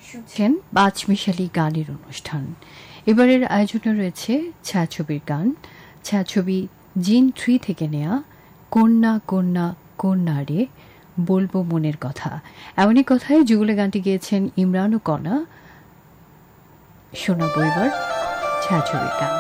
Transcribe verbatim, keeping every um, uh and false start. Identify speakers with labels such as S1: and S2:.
S1: শুনছেন পাঁচমিশালি গানের অনুষ্ঠান। এবারের আয়োজনে রয়েছে ছায়াছবির গান, ছায়াছবি জিন থ্রি থেকে নেয়া কন্যা কন্যা কন্যা রে বলবো মনের কথা। এমনই কথায় যুগলে গানটি গেয়েছেন ইমরান ও কণা। শোনাবো এবার ছায়াছবির গান।